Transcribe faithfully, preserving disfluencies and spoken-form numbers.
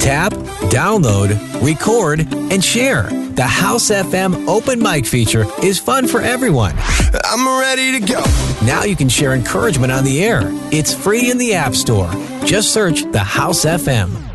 Tap, download, record, and share. The House F M open mic feature is fun for everyone. I'm ready to go. Now you can share encouragement on the air. It's free in the App Store. Just search the House F M.